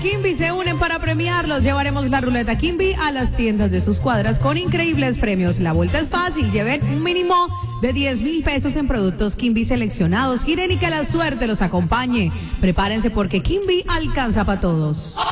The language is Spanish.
Kimby se unen para premiarlos. Llevaremos la ruleta Kimby a las tiendas de sus cuadras con increíbles premios. La vuelta es fácil. Lleven un mínimo de 10,000 pesos en productos Kimby seleccionados. Giren y que la suerte los acompañe. Prepárense porque Kimby alcanza para todos.